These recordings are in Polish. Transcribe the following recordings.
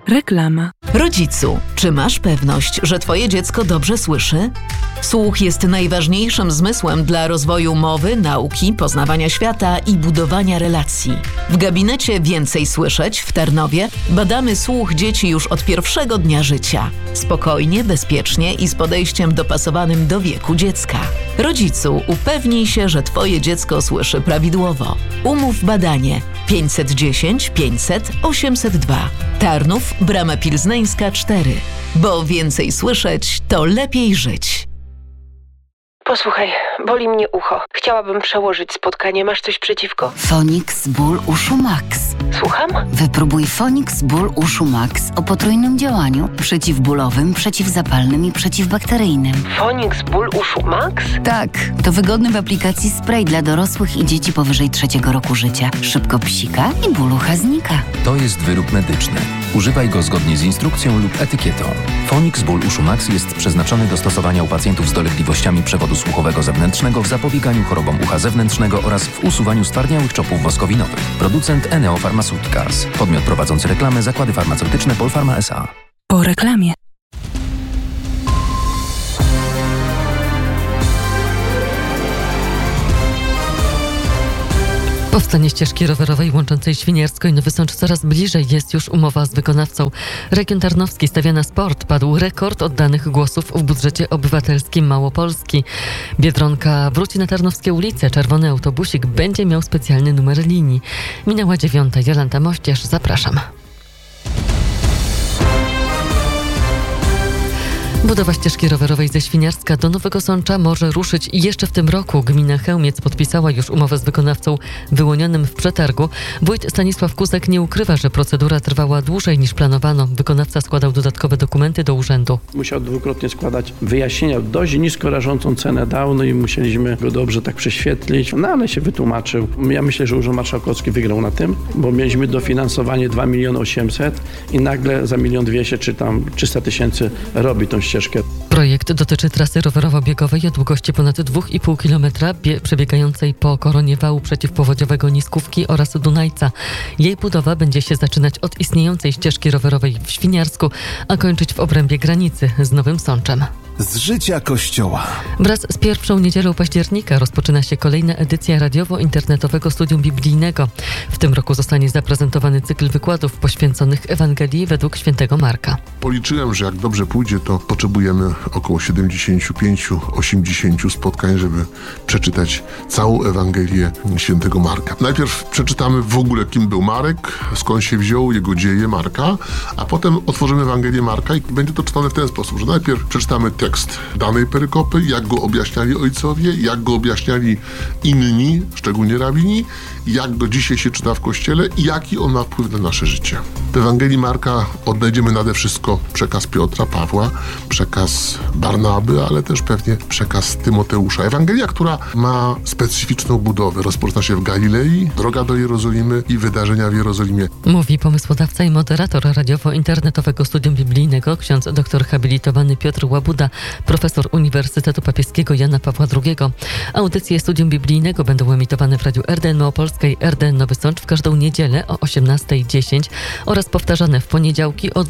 Reklama. Rodzicu, czy masz pewność, że twoje dziecko dobrze słyszy? Słuch jest najważniejszym zmysłem dla rozwoju mowy, nauki, poznawania świata i budowania relacji. W gabinecie Więcej Słyszeć w Tarnowie badamy słuch dzieci już od pierwszego dnia życia. Spokojnie, bezpiecznie i z podejściem dopasowanym do wieku dziecka. Rodzicu, upewnij się, że twoje dziecko słyszy prawidłowo. Umów badanie 510 500 802. Tarnów, Brama Pilzneńska 4. Bo więcej słyszeć, to lepiej żyć. Posłuchaj, boli mnie ucho. Chciałabym przełożyć spotkanie. Masz coś przeciwko? Fonix Ból Uszu Max. Słucham? Wypróbuj Fonix Ból Uszu Max o potrójnym działaniu: przeciwbólowym, przeciwzapalnym i przeciwbakteryjnym. Fonix Ból Uszu Max? Tak, to wygodny w aplikacji spray dla dorosłych i dzieci powyżej 3 roku życia. Szybko psika i ból ucha znika. To jest wyrób medyczny. Używaj go zgodnie z instrukcją lub etykietą. Fonix Ból Uszu Max jest przeznaczony do stosowania u pacjentów z dolegliwościami przewodu słuchowego zewnętrznego w zapobieganiu chorobom ucha zewnętrznego oraz w usuwaniu stwardniałych czopów woskowinowych. Producent Eneo Pharmaceuticals. Podmiot prowadzący reklamę Zakłady Farmaceutyczne Polpharma S.A. Po reklamie. Powstanie ścieżki rowerowej łączącej Świniarsko i Nowy Sącz coraz bliżej. Jest już umowa z wykonawcą. Region Tarnowski stawia na sport. Padł rekord oddanych głosów w budżecie obywatelskim Małopolski. Biedronka wróci na tarnowskie ulice. Czerwony autobusik będzie miał specjalny numer linii. Minęła 9. Jolanta Mościerz. Zapraszam. Budowa ścieżki rowerowej ze Świniarska do Nowego Sącza może ruszyć jeszcze w tym roku. Gmina Chełmiec podpisała już umowę z wykonawcą wyłonionym w przetargu. Wójt Stanisław Kuzek nie ukrywa, że procedura trwała dłużej niż planowano. Wykonawca składał dodatkowe dokumenty do urzędu. Musiał dwukrotnie składać wyjaśnienia. Dość nisko rażącą cenę dał, no i musieliśmy go dobrze tak prześwietlić, no ale się wytłumaczył. Ja myślę, że Urząd Marszałkowski wygrał na tym, bo mieliśmy dofinansowanie 2 800 000 i nagle za 1 200 000 czy tam 300 000 robi tą ścieżkę. Projekt dotyczy trasy rowerowo-biegowej o długości ponad 2,5 km, przebiegającej po koronie wału przeciwpowodziowego Niskówki oraz Dunajca. Jej budowa będzie się zaczynać od istniejącej ścieżki rowerowej w Świniarsku, a kończyć w obrębie granicy z Nowym Sączem. Z życia Kościoła. Wraz z pierwszą niedzielą października rozpoczyna się kolejna edycja radiowo-internetowego studium biblijnego. W tym roku zostanie zaprezentowany cykl wykładów poświęconych Ewangelii według świętego Marka. Policzyłem, że jak dobrze pójdzie, to potrzebujemy około 75-80 spotkań, żeby przeczytać całą Ewangelię świętego Marka. Najpierw przeczytamy w ogóle, kim był Marek, skąd się wziął, jego dzieje Marka, a potem otworzymy Ewangelię Marka i będzie to czytane w ten sposób, że najpierw przeczytamy tekst danej perykopy, jak go objaśniali ojcowie, jak go objaśniali inni, szczególnie rabini, jak do dzisiaj się czyta w Kościele i jaki on ma wpływ na nasze życie. W Ewangelii Marka odnajdziemy nade wszystko przekaz Piotra, Pawła, przekaz Barnaby, ale też pewnie przekaz Tymoteusza. Ewangelia, która ma specyficzną budowę. Rozpoczyna się w Galilei, droga do Jerozolimy i wydarzenia w Jerozolimie. Mówi pomysłodawca i moderator radiowo-internetowego studium biblijnego, ksiądz doktor habilitowany Piotr Łabuda, profesor Uniwersytetu Papieskiego Jana Pawła II. Audycje studium biblijnego będą emitowane w Radiu RDN Małopolska i RDN Nowy Sącz w każdą niedzielę o 18:10 oraz powtarzane w poniedziałki o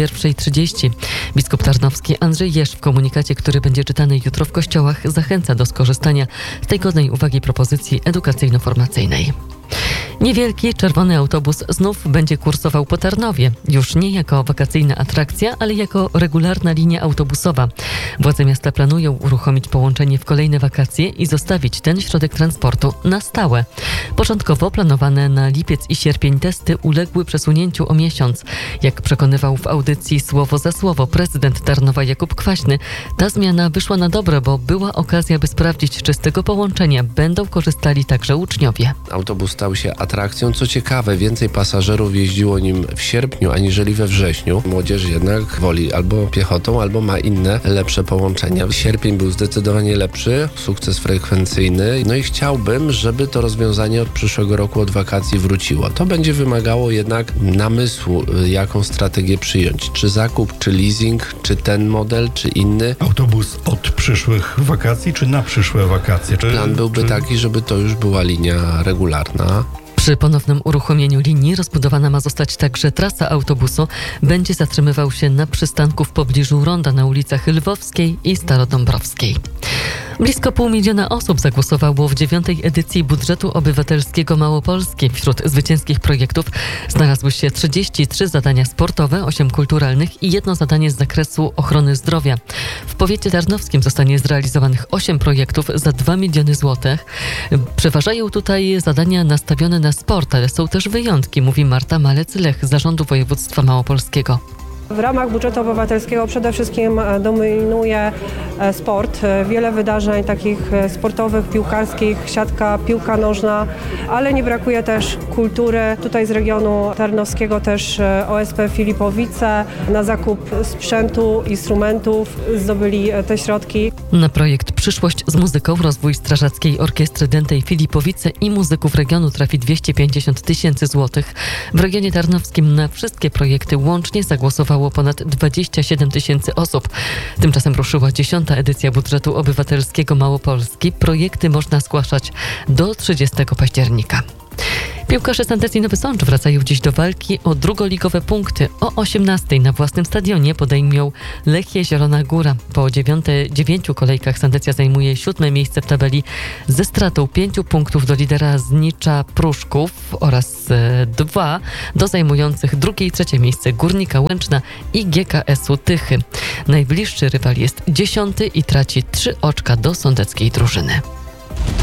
21:30. Biskup tarnowski Andrzej Jerz w komunikacie, który będzie czytany jutro w kościołach, zachęca do skorzystania z tej godnej uwagi propozycji edukacyjno-formacyjnej. Niewielki czerwony autobus znów będzie kursował po Tarnowie. Już nie jako wakacyjna atrakcja, ale jako regularna linia autobusowa. Władze miasta planują uruchomić połączenie w kolejne wakacje i zostawić ten środek transportu na stałe. Początkowo planowane na lipiec i sierpień testy uległy przesunięciu o miesiąc. Jak przekonywał w audycji Słowo za Słowo prezydent Tarnowa Jakub Kwaśny, ta zmiana wyszła na dobre, bo była okazja, by sprawdzić, czy z tego połączenia będą korzystali także uczniowie. Autobus stał się atrakcją. Co ciekawe, więcej pasażerów jeździło nim w sierpniu, aniżeli we wrześniu. Młodzież jednak woli albo piechotą, albo ma inne, lepsze połączenia. Sierpień był zdecydowanie lepszy, sukces frekwencyjny. No i chciałbym, żeby to rozwiązanie od przyszłego roku, od wakacji wróciło. To będzie wymagało jednak namysłu, jaką strategię przyjąć. Czy zakup, czy leasing, czy ten model, czy inny. Autobus od przyszłych wakacji, czy na przyszłe wakacje? Plan byłby taki, żeby to już była linia regularna. Przy ponownym uruchomieniu linii rozbudowana ma zostać także trasa autobusu. Będzie zatrzymywał się na przystanku w pobliżu ronda na ulicach Lwowskiej i Starodąbrowskiej. Blisko 500 000 osób zagłosowało w 9. edycji budżetu obywatelskiego Małopolski. Wśród zwycięskich projektów znalazły się 33 zadania sportowe, 8 kulturalnych i 1 zadanie z zakresu ochrony zdrowia. W powiecie tarnowskim zostanie zrealizowanych 8 projektów za 2 miliony złotych. Przeważają tutaj zadania nastawione na sport, ale są też wyjątki, mówi Marta Malec-Lech z Zarządu Województwa Małopolskiego. W ramach budżetu obywatelskiego przede wszystkim dominuje sport. Wiele wydarzeń takich sportowych, piłkarskich, siatka, piłka nożna, ale nie brakuje też kultury. Tutaj z regionu tarnowskiego też OSP Filipowice na zakup sprzętu, instrumentów zdobyli te środki. Na projekt Przyszłość z muzyką, rozwój Strażackiej Orkiestry Dętej Filipowice i muzyków regionu trafi 250 000 złotych. W regionie tarnowskim na wszystkie projekty łącznie zagłosowało ponad 27 000 osób. Tymczasem ruszyła 10. edycja budżetu obywatelskiego Małopolski. Projekty można zgłaszać do 30 października. Piłkarze Sandecji Nowy Sącz wracają dziś do walki o drugoligowe punkty. O 18:00 na własnym stadionie podejmą Lechia Zielona Góra. Po 9 kolejkach Sandecja zajmuje 7. miejsce w tabeli ze stratą 5 punktów do lidera Znicza Pruszków oraz 2 do zajmujących 2. i 3. miejsce Górnika Łęczna i GKS-u Tychy. Najbliższy rywal jest 10. i traci 3 oczka do sądeckiej drużyny.